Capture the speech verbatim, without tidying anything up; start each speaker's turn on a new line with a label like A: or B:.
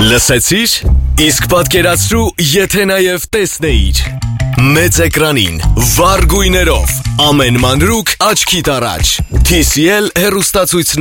A: Լսեցի՞ր։ Իսկ պատկերացրու, եթե նաև տեսնեիր։ Մեծ էկրանին, վառ գույներով, ամեն մանրուք աչքիդ առաջ։ թի սի էլ հեռուստացույցներ